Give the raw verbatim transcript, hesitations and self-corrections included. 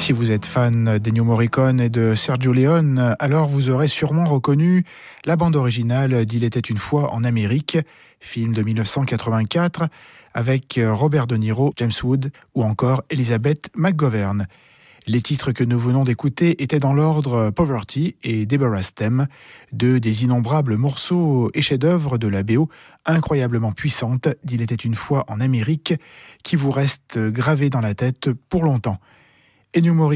Si vous êtes fan d'Ennio Morricone et de Sergio Leone, alors vous aurez sûrement reconnu la bande originale d'Il était une fois en Amérique, film de dix-neuf cent quatre-vingt-quatre, avec Robert De Niro, James Wood ou encore Elizabeth McGovern. Les titres que nous venons d'écouter étaient dans l'ordre Poverty et Deborah's Theme, deux des innombrables morceaux et chefs-d'œuvre de la B O incroyablement puissante d'Il était une fois en Amérique, qui vous restent gravés dans la tête pour longtemps. Ennio Morricone